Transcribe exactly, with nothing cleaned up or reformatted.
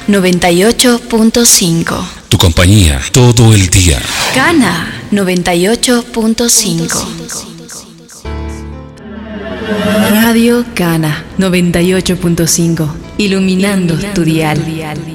noventa y ocho punto cinco. Tu compañía todo el día. Cana noventa y ocho punto cinco. Radio Cana noventa y ocho punto cinco. Iluminando tu dial.